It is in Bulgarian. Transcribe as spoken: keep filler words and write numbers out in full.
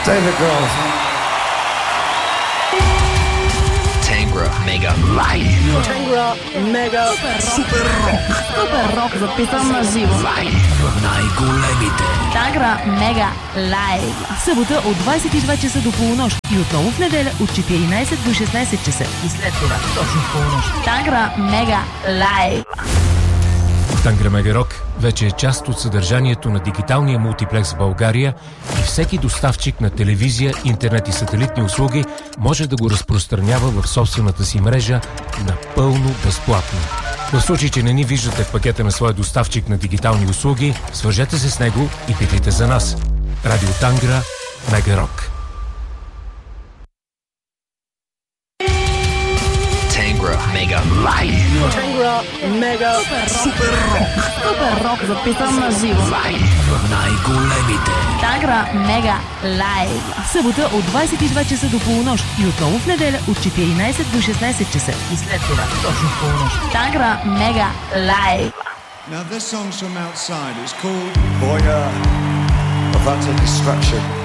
David Grohl. Tangra Mega Live. Tangra Mega Супер рок. Супер рок, записан на живо. Най-големите. Тангра Мега Лайв. В събота от двадесет и два часа до полунощ и отново в неделя от четиринадесет до шестнадесет часа. И след това точно в полунощ. Тангра Мега Лайв. Тангра Мега Рок вече е част от съдържанието на дигиталния мултиплекс в България и всеки доставчик на телевизия, интернет и сателитни услуги може да го разпространява в собствената си мрежа напълно безплатно. В случай, че не ни виждате в пакета на своя доставчик на дигитални услуги, свържете се с него и питайте за нас. Радио Тангра Мега Рок. Tangra Mega Live. Тангра Мега Супер рок. Супер рок, записан на живо. Най-големите. Тангра Мега Лайв. В събота от двадесет и два часа до полунощ и отново в неделя от четиринадесет до шестнадесет часа. И след това точно в полунощ. Тангра Мега Лайв. Now this song's from outside. It's called Voyeur of utter destruction.